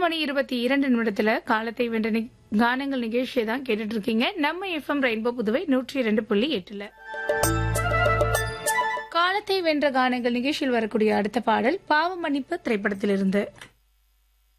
10:22 காலத்தை வென்ற கானங்கள் நிகழ்ச்சியை தான் கேட்டுட்டு இருக்கீங்க. நம்ம எஃப்எம் ரெயின்போ புதுவை 102.8. காலத்தை வென்ற கானங்கள் நிகழ்ச்சியில் வரக்கூடிய அடுத்த பாடல் பாவ மன்னிப்பு திரைப்படத்திலிருந்து.